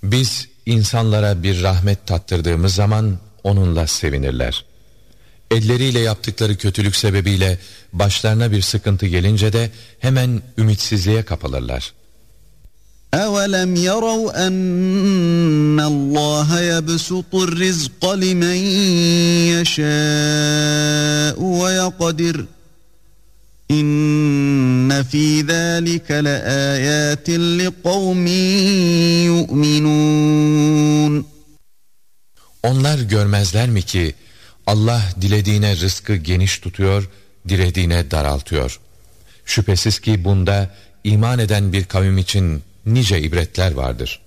Biz insanlara bir rahmet tattırdığımız zaman onunla sevinirler. Elleriyle yaptıkları kötülük sebebiyle başlarına bir sıkıntı gelince de hemen ümitsizliğe kapılırlar. أَوَلَمْ يَرَوْا أَنَّ اللّٰهَ يَبْسُطُ الرِّزْقَ لِمَنْ يَشَاءُ وَيَقْدِرُ إِنَّ فِي ذَٰلِكَ لَآيَاتٍ لِقَوْمٍ يُؤْمِنُونَ. Onlar görmezler mi ki Allah dilediğine rızkı geniş tutuyor, dilediğine daraltıyor. Şüphesiz ki bunda iman eden bir kavim için nice ibretler vardır.